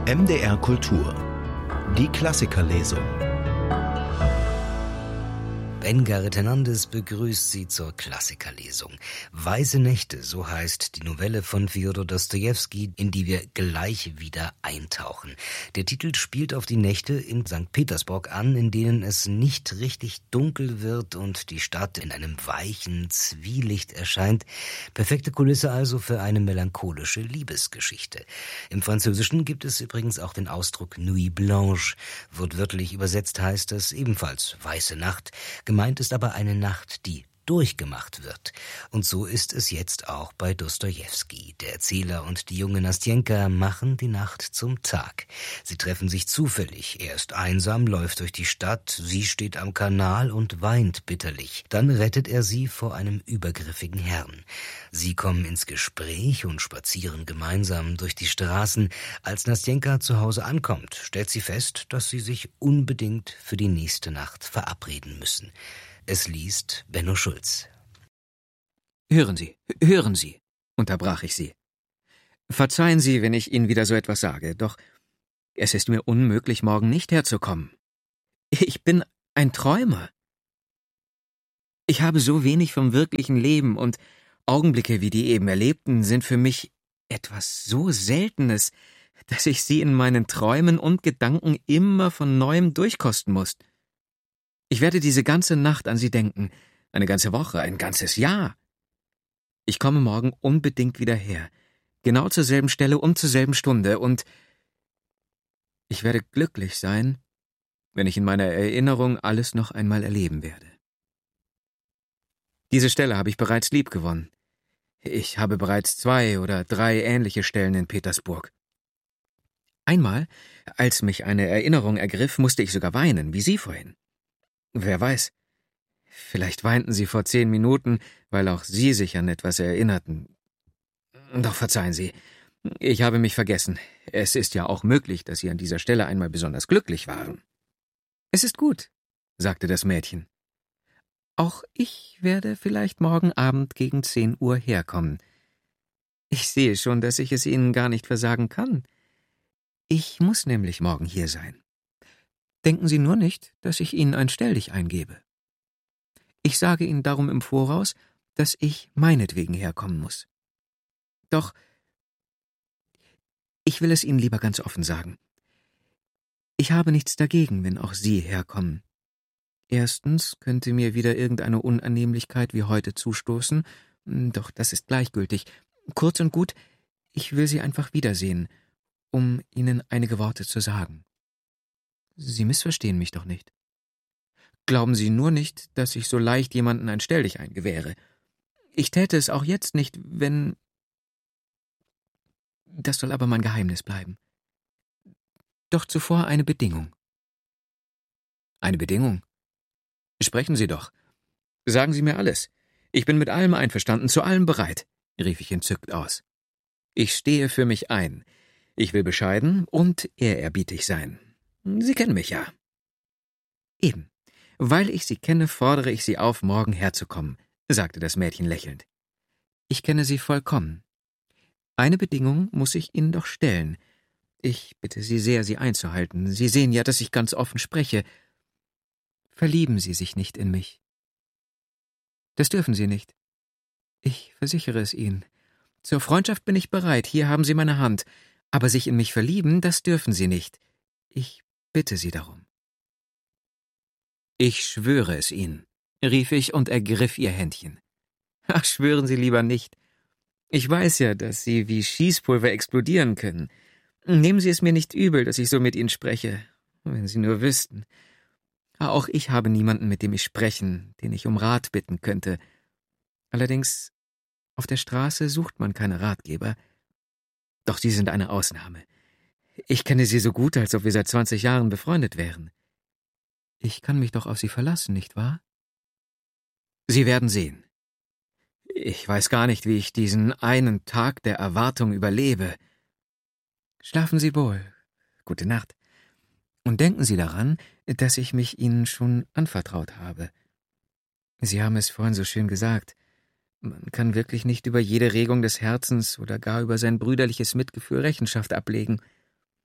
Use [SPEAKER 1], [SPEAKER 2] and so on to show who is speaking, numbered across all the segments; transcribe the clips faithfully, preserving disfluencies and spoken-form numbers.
[SPEAKER 1] M D R Kultur. Die Klassikerlesung.
[SPEAKER 2] Ben-Garrit Hernandez begrüßt Sie zur Klassikerlesung. Weiße Nächte, so heißt die Novelle von Fjodor Dostojewski, in die wir gleich wieder eintauchen. Der Titel spielt auf die Nächte in Sankt Petersburg an, in denen es nicht richtig dunkel wird und die Stadt in einem weichen Zwielicht erscheint. Perfekte Kulisse also für eine melancholische Liebesgeschichte. Im Französischen gibt es übrigens auch den Ausdruck Nuit Blanche. Wortwörtlich übersetzt heißt es ebenfalls weiße Nacht. Gemeint ist aber eine Nacht, die durchgemacht wird. Und so ist es jetzt auch bei Dostojewski. Der Erzähler und die junge Nastjenka machen die Nacht zum Tag. Sie treffen sich zufällig. Er ist einsam, läuft durch die Stadt, sie steht am Kanal und weint bitterlich. Dann rettet er sie vor einem übergriffigen Herrn. Sie kommen ins Gespräch und spazieren gemeinsam durch die Straßen. Als Nastjenka zu Hause ankommt, stellt sie fest, dass sie sich unbedingt für die nächste Nacht verabreden müssen. Es liest Benno Schulz.
[SPEAKER 3] »Hören Sie, hören Sie«, unterbrach ich sie. »Verzeihen Sie, wenn ich Ihnen wieder so etwas sage, doch es ist mir unmöglich, morgen nicht herzukommen. Ich bin ein Träumer. Ich habe so wenig vom wirklichen Leben und Augenblicke wie die eben erlebten sind für mich etwas so Seltenes, dass ich sie in meinen Träumen und Gedanken immer von Neuem durchkosten muss. Ich werde diese ganze Nacht an Sie denken, eine ganze Woche, ein ganzes Jahr. Ich komme morgen unbedingt wieder her, genau zur selben Stelle und zur selben Stunde, und ich werde glücklich sein, wenn ich in meiner Erinnerung alles noch einmal erleben werde. Diese Stelle habe ich bereits liebgewonnen. Ich habe bereits zwei oder drei ähnliche Stellen in Petersburg. Einmal, als mich eine Erinnerung ergriff, musste ich sogar weinen, wie Sie vorhin. Wer weiß, vielleicht weinten Sie vor zehn Minuten, weil auch Sie sich an etwas erinnerten. Doch verzeihen Sie, ich habe mich vergessen. Es ist ja auch möglich, dass Sie an dieser Stelle einmal besonders glücklich waren. »Es ist gut«, sagte das Mädchen. »Auch ich werde vielleicht morgen Abend gegen zehn Uhr herkommen. Ich sehe schon, dass ich es Ihnen gar nicht versagen kann. Ich muss nämlich morgen hier sein. Denken Sie nur nicht, dass ich Ihnen ein Stelldich eingebe. Ich sage Ihnen darum im Voraus, dass ich meinetwegen herkommen muss. Doch ich will es Ihnen lieber ganz offen sagen. Ich habe nichts dagegen, wenn auch Sie herkommen. Erstens könnte mir wieder irgendeine Unannehmlichkeit wie heute zustoßen, doch das ist gleichgültig. Kurz und gut, ich will Sie einfach wiedersehen, um Ihnen einige Worte zu sagen. Sie missverstehen mich doch nicht. Glauben Sie nur nicht, dass ich so leicht jemanden ein Stelldichein gewähre. Ich täte es auch jetzt nicht, wenn... Das soll aber mein Geheimnis bleiben. Doch zuvor eine Bedingung. Eine Bedingung? Sprechen Sie doch. Sagen Sie mir alles. Ich bin mit allem einverstanden, zu allem bereit, rief ich entzückt aus. Ich stehe für mich ein. Ich will bescheiden und ehrerbietig sein. Sie kennen mich ja. Eben. Weil ich Sie kenne, fordere ich Sie auf, morgen herzukommen, sagte das Mädchen lächelnd. Ich kenne Sie vollkommen. Eine Bedingung muss ich Ihnen doch stellen. Ich bitte Sie sehr, sie einzuhalten. Sie sehen ja, dass ich ganz offen spreche. Verlieben Sie sich nicht in mich. Das dürfen Sie nicht. Ich versichere es Ihnen. Zur Freundschaft bin ich bereit, hier haben Sie meine Hand. Aber sich in mich verlieben, das dürfen Sie nicht. Ich bitte Sie darum. Ich schwöre es Ihnen, rief ich und ergriff ihr Händchen. Ach, schwören Sie lieber nicht. Ich weiß ja, dass Sie wie Schießpulver explodieren können. Nehmen Sie es mir nicht übel, dass ich so mit Ihnen spreche. Wenn Sie nur wüssten. Auch ich habe niemanden, mit dem ich sprechen, den ich um Rat bitten könnte. Allerdings, auf der Straße sucht man keine Ratgeber. Doch Sie sind eine Ausnahme. Ich kenne Sie so gut, als ob wir seit zwanzig Jahren befreundet wären. Ich kann mich doch auf Sie verlassen, nicht wahr? Sie werden sehen. Ich weiß gar nicht, wie ich diesen einen Tag der Erwartung überlebe. Schlafen Sie wohl. Gute Nacht. Und denken Sie daran, dass ich mich Ihnen schon anvertraut habe. Sie haben es vorhin so schön gesagt. Man kann wirklich nicht über jede Regung des Herzens oder gar über sein brüderliches Mitgefühl Rechenschaft ablegen.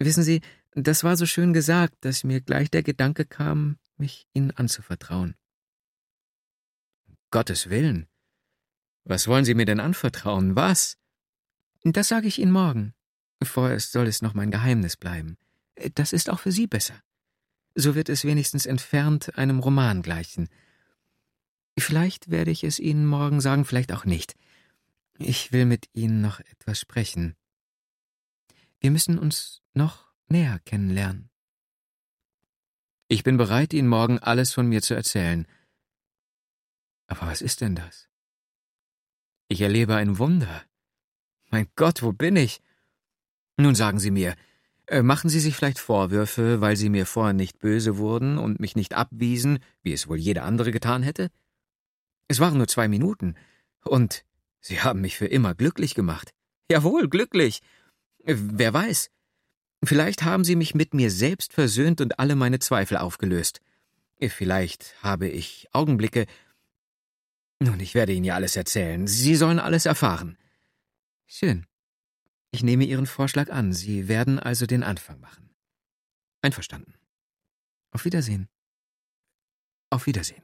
[SPEAKER 3] Wissen Sie, das war so schön gesagt, dass mir gleich der Gedanke kam, mich Ihnen anzuvertrauen. Um Gottes Willen. Was wollen Sie mir denn anvertrauen? Was? Das sage ich Ihnen morgen. Vorerst soll es noch mein Geheimnis bleiben. Das ist auch für Sie besser. So wird es wenigstens entfernt einem Roman gleichen. Vielleicht werde ich es Ihnen morgen sagen, vielleicht auch nicht. Ich will mit Ihnen noch etwas sprechen. Wir müssen uns noch näher kennenlernen. Ich bin bereit, Ihnen morgen alles von mir zu erzählen. Aber was ist denn das? Ich erlebe ein Wunder. Mein Gott, wo bin ich? Nun sagen Sie mir, äh, machen Sie sich vielleicht Vorwürfe, weil Sie mir vorher nicht böse wurden und mich nicht abwiesen, wie es wohl jeder andere getan hätte? Es waren nur zwei Minuten, und Sie haben mich für immer glücklich gemacht. Jawohl, glücklich. Äh, wer weiß. Vielleicht haben Sie mich mit mir selbst versöhnt und alle meine Zweifel aufgelöst. Äh, Vielleicht habe ich Augenblicke. Nun, ich werde Ihnen ja alles erzählen. Sie sollen alles erfahren. Schön. Ich nehme Ihren Vorschlag an. Sie werden also den Anfang machen. Einverstanden. Auf Wiedersehen. Auf Wiedersehen.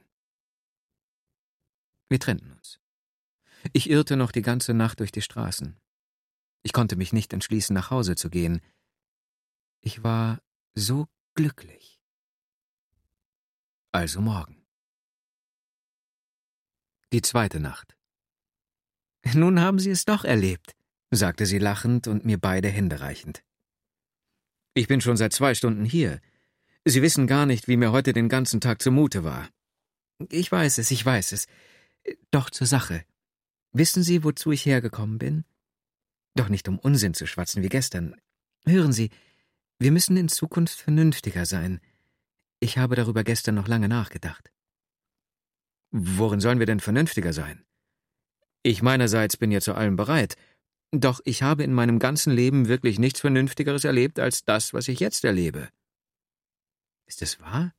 [SPEAKER 3] Wir trennten uns. Ich irrte noch die ganze Nacht durch die Straßen. Ich konnte mich nicht entschließen, nach Hause zu gehen. Ich war so glücklich. Also morgen. Die zweite Nacht. Nun haben Sie es doch erlebt, sagte sie lachend und mir beide Hände reichend. Ich bin schon seit zwei Stunden hier. Sie wissen gar nicht, wie mir heute den ganzen Tag zumute war. Ich weiß es, ich weiß es. Doch zur Sache. Wissen Sie, wozu ich hergekommen bin? Doch nicht um Unsinn zu schwatzen wie gestern. Hören Sie, wir müssen in Zukunft vernünftiger sein. Ich habe darüber gestern noch lange nachgedacht. Worin sollen wir denn vernünftiger sein? Ich meinerseits bin ja zu allem bereit, doch ich habe in meinem ganzen Leben wirklich nichts Vernünftigeres erlebt als das, was ich jetzt erlebe. Ist es wahr?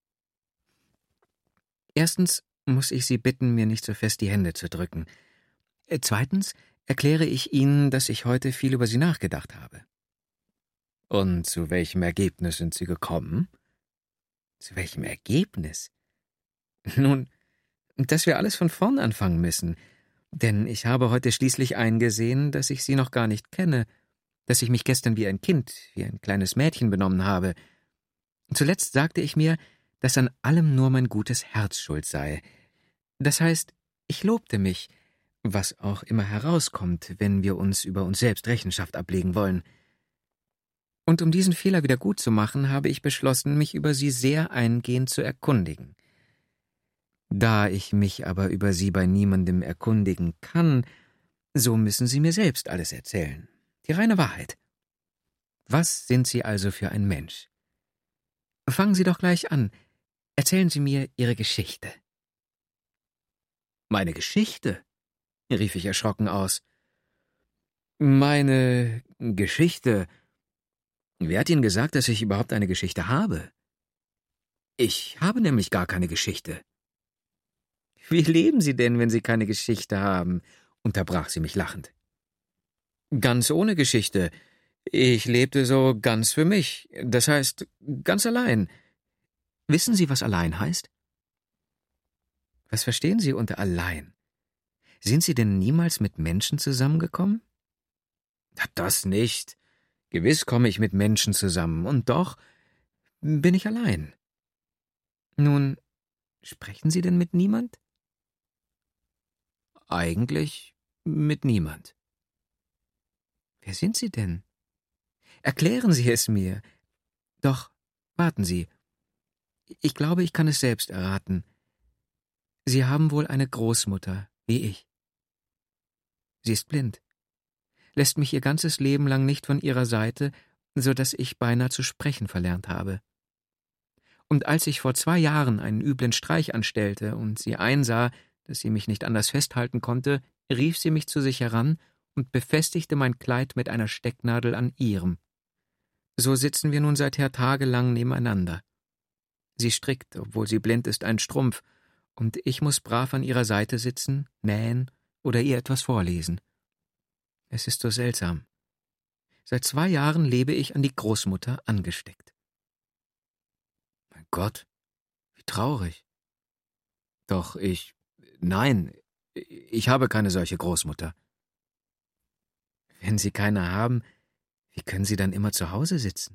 [SPEAKER 3] Erstens muss ich Sie bitten, mir nicht so fest die Hände zu drücken. Zweitens erkläre ich Ihnen, dass ich heute viel über Sie nachgedacht habe. Und zu welchem Ergebnis sind Sie gekommen? Zu welchem Ergebnis? Nun, dass wir alles von vorn anfangen müssen, denn ich habe heute schließlich eingesehen, dass ich Sie noch gar nicht kenne, dass ich mich gestern wie ein Kind, wie ein kleines Mädchen benommen habe. Zuletzt sagte ich mir, dass an allem nur mein gutes Herz schuld sei. Das heißt, ich lobte mich, was auch immer herauskommt, wenn wir uns über uns selbst Rechenschaft ablegen wollen. Und um diesen Fehler wieder gut zu machen, habe ich beschlossen, mich über Sie sehr eingehend zu erkundigen. Da ich mich aber über Sie bei niemandem erkundigen kann, so müssen Sie mir selbst alles erzählen. Die reine Wahrheit. Was sind Sie also für ein Mensch? Fangen Sie doch gleich an. Erzählen Sie mir Ihre Geschichte. Meine Geschichte? Rief ich erschrocken aus. Meine Geschichte? Wer hat Ihnen gesagt, dass ich überhaupt eine Geschichte habe? Ich habe nämlich gar keine Geschichte. Wie leben Sie denn, wenn Sie keine Geschichte haben? Unterbrach sie mich lachend. Ganz ohne Geschichte. Ich lebte so ganz für mich, das heißt, ganz allein. Wissen Sie, was allein heißt? Was verstehen Sie unter allein? Sind Sie denn niemals mit Menschen zusammengekommen? Das nicht. Gewiss komme ich mit Menschen zusammen, und doch bin ich allein. Nun, sprechen Sie denn mit niemand? Eigentlich mit niemand. Wer sind Sie denn? Erklären Sie es mir. Doch, warten Sie. Ich glaube, ich kann es selbst erraten. Sie haben wohl eine Großmutter, wie ich. Sie ist blind, lässt mich ihr ganzes Leben lang nicht von ihrer Seite, so dass ich beinahe zu sprechen verlernt habe. Und als ich vor zwei Jahren einen üblen Streich anstellte und sie einsah, dass sie mich nicht anders festhalten konnte, rief sie mich zu sich heran und befestigte mein Kleid mit einer Stecknadel an ihrem. So sitzen wir nun seither tagelang nebeneinander. Sie strickt, obwohl sie blind ist, einen Strumpf, und ich muss brav an ihrer Seite sitzen, nähen oder ihr etwas vorlesen. Es ist so seltsam. Seit zwei Jahren lebe ich an die Großmutter angesteckt. Mein Gott, wie traurig. Doch ich... Nein, ich habe keine solche Großmutter. Wenn Sie keine haben, wie können Sie dann immer zu Hause sitzen?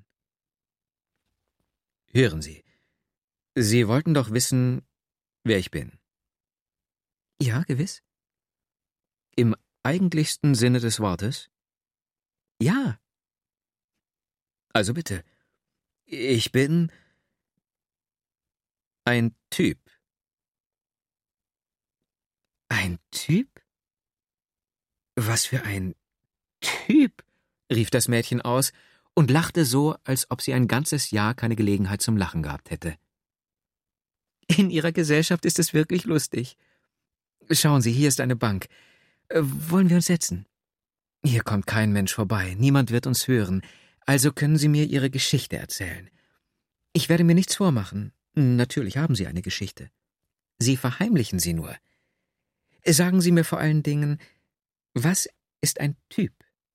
[SPEAKER 3] Hören Sie, Sie wollten doch wissen, wer ich bin. Ja, gewiss. Im eigentlichsten Sinne des Wortes? Ja. Also bitte. Ich bin ein Typ. Ein Typ? Was für ein Typ? Rief das Mädchen aus und lachte so, als ob sie ein ganzes Jahr keine Gelegenheit zum Lachen gehabt hätte. In Ihrer Gesellschaft ist es wirklich lustig. Schauen Sie, hier ist eine Bank. Äh, wollen wir uns setzen? Hier kommt kein Mensch vorbei, niemand wird uns hören, also können Sie mir Ihre Geschichte erzählen. Ich werde mir nichts vormachen. Natürlich haben Sie eine Geschichte. Sie verheimlichen sie nur. Sagen Sie mir vor allen Dingen, was ist ein Typ?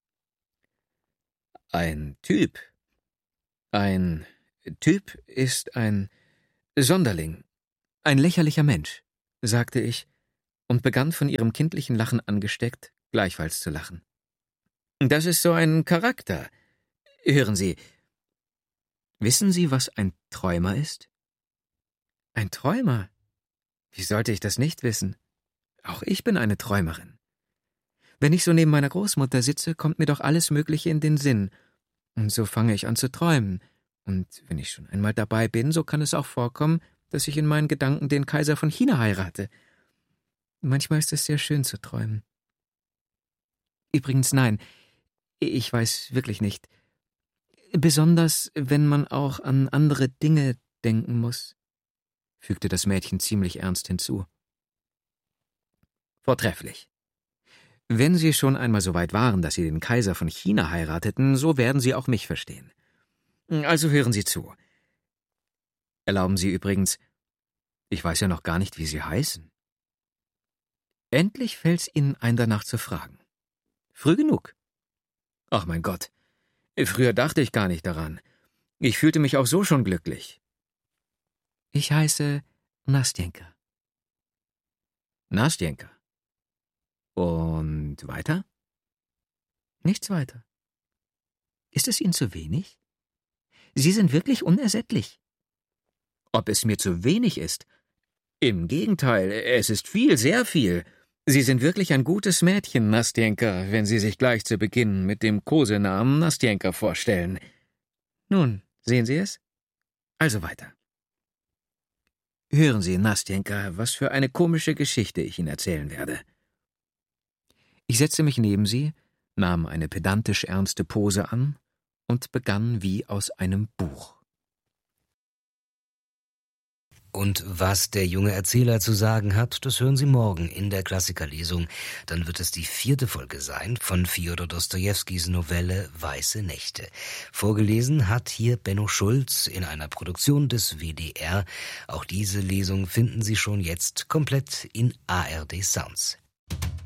[SPEAKER 3] Ein Typ? Ein Typ ist ein Sonderling, ein lächerlicher Mensch, sagte ich und begann von ihrem kindlichen Lachen angesteckt, gleichfalls zu lachen. Das ist so ein Charakter. Hören Sie, wissen Sie, was ein Träumer ist? Ein Träumer? Wie sollte ich das nicht wissen? Auch ich bin eine Träumerin. Wenn ich so neben meiner Großmutter sitze, kommt mir doch alles Mögliche in den Sinn. Und so fange ich an zu träumen. Und wenn ich schon einmal dabei bin, so kann es auch vorkommen, dass ich in meinen Gedanken den Kaiser von China heirate. Manchmal ist es sehr schön zu träumen. Übrigens nein, ich weiß wirklich nicht. Besonders, wenn man auch an andere Dinge denken muss, fügte das Mädchen ziemlich ernst hinzu. Vortrefflich. Wenn Sie schon einmal so weit waren, dass Sie den Kaiser von China heirateten, so werden Sie auch mich verstehen. Also hören Sie zu. Erlauben Sie übrigens, ich weiß ja noch gar nicht, wie Sie heißen. Endlich fällt's Ihnen ein, danach zu fragen. Früh genug. Ach mein Gott, früher dachte ich gar nicht daran. Ich fühlte mich auch so schon glücklich. Ich heiße Nastjenka. Nastjenka. Und weiter? Nichts weiter. Ist es Ihnen zu wenig? Sie sind wirklich unersättlich. Ob es mir zu wenig ist? Im Gegenteil, es ist viel, sehr viel. Sie sind wirklich ein gutes Mädchen, Nastjenka, wenn Sie sich gleich zu Beginn mit dem Kosenamen Nastjenka vorstellen. Nun, sehen Sie es? Also weiter. Hören Sie, Nastjenka, was für eine komische Geschichte ich Ihnen erzählen werde. Ich setzte mich neben sie, nahm eine pedantisch ernste Pose an und begann wie aus einem Buch.
[SPEAKER 2] Und was der junge Erzähler zu sagen hat, das hören Sie morgen in der Klassikerlesung. Dann wird es die vierte Folge sein von Fjodor Dostojewskis Novelle Weiße Nächte. Vorgelesen hat hier Benno Schulz in einer Produktion des W D R. Auch diese Lesung finden Sie schon jetzt komplett in A R D Sounds.